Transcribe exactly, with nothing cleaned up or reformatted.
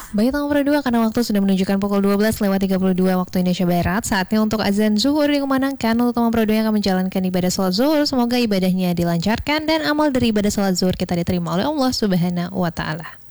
Baik teman Pro dua, karena waktu sudah menunjukkan pukul dua belas lewat tiga puluh dua waktu Indonesia Barat. Saatnya untuk azan zuhur dikumandangkan untuk teman Pro dua yang akan menjalankan ibadah salat zuhur. Semoga ibadahnya dilancarkan dan amal dari ibadah salat zuhur kita diterima oleh Allah Subhanahu wa taala.